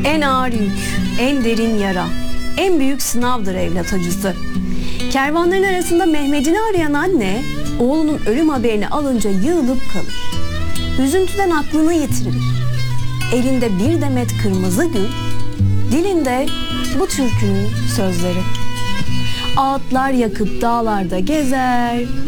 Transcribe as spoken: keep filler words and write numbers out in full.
En ağır yük, en derin yara, en büyük sınavdır evlat acısı. Kervanların arasında Mehmet'ini arayan anne, oğlunun ölüm haberini alınca yığılıp kalır. Üzüntüden aklını yitirir. Elinde bir demet kırmızı gül, dilinde bu türkünün sözleri. Ağıtlar yakıp dağlarda gezer,